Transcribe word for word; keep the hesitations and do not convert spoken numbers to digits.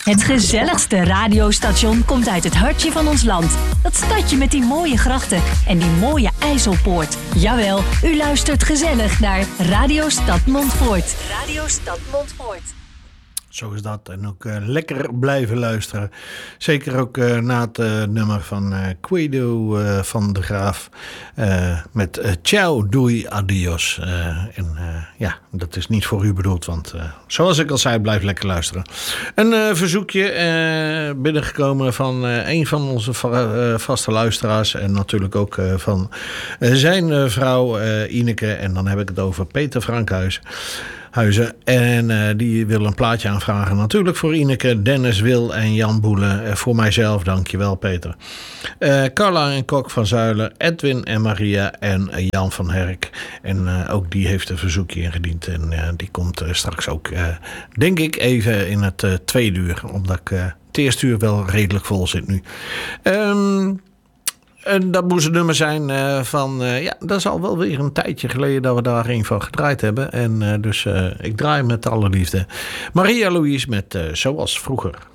Het gezelligste radiostation komt uit het hartje van ons land. Dat stadje met die mooie grachten en die mooie IJsselpoort. Jawel, u luistert gezellig naar Radio Stad Montfoort. Radio Stad Montfoort. Zo is dat. En ook uh, lekker blijven luisteren. Zeker ook uh, na het uh, nummer van uh, Quedo uh, van de Graaf. Uh, met uh, ciao, doei, adios. Uh, en uh, ja, dat is niet voor u bedoeld. Want uh, zoals ik al zei, blijf lekker luisteren. Een uh, verzoekje uh, binnengekomen van uh, een van onze va- uh, vaste luisteraars. En natuurlijk ook uh, van uh, zijn uh, vrouw uh, Ineke. En dan heb ik het over Peter Frankhuis. Huizen. En uh, die wil een plaatje aanvragen. Natuurlijk voor Ineke, Dennis Wil en Jan Boelen. Uh, voor mijzelf, dankjewel Peter. Uh, Carla en Kok van Zuilen, Edwin en Maria en uh, Jan van Herk. En uh, ook die heeft een verzoekje ingediend. En uh, die komt uh, straks ook, uh, denk ik, even in het uh, tweede uur. Omdat ik uh, het eerste uur wel redelijk vol zit nu. Um, En dat moest een nummer zijn uh, van... Uh, ja, dat is al wel weer een tijdje geleden dat we daar een van gedraaid hebben. En uh, dus uh, ik draai met alle liefde. Maria Louise met uh, Zoals Vroeger.